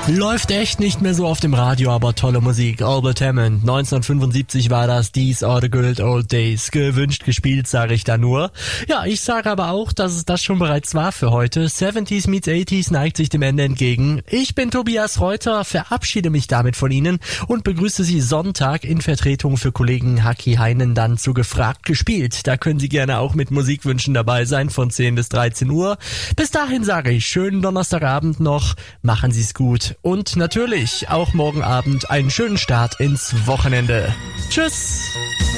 Läuft echt nicht mehr so auf dem Radio, aber tolle Musik. Albert Hammond, 1975 war das, These are the good old days. Gewünscht gespielt, sage ich da nur. Ja, ich sage aber auch, dass es das schon bereits war für heute. 70s meets 80s neigt sich dem Ende entgegen. Ich bin Tobias Reuter, verabschiede mich damit von Ihnen und begrüße Sie Sonntag in Vertretung für Kollegen Haki Heinen dann zu Gefragt gespielt. Da können Sie gerne auch mit Musikwünschen dabei sein von 10 bis 13 Uhr. Bis dahin sage ich, schönen Donnerstagabend noch, machen Sie es gut. Und natürlich auch morgen Abend einen schönen Start ins Wochenende. Tschüss!